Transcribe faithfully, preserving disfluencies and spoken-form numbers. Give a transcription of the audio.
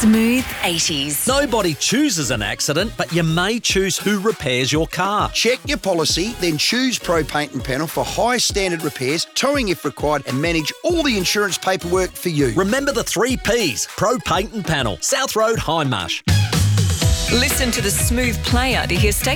Smooth eighties. Nobody chooses an accident, but you may choose who repairs your car. Check your policy, then choose Pro Paint and Panel for high standard repairs, towing if required, and manage all the insurance paperwork for you. Remember the three Ps. Pro Paint and Panel. South Road, Hindmarsh. Listen to the Smooth Player to hear state